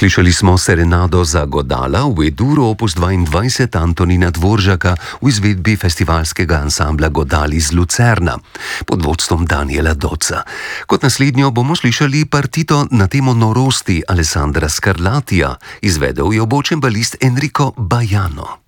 Slišali smo serenado za godala v E-duru opus 22 Antonina Dvoržaka v izvedbi festivalskega ansambla Godal iz Lucerna pod vodstvom Daniela Doca. Kot naslednjo bomo slišali partito na temo norosti Alessandra Scarlatija, izvedel jo bo čembalist Enrico Baiano.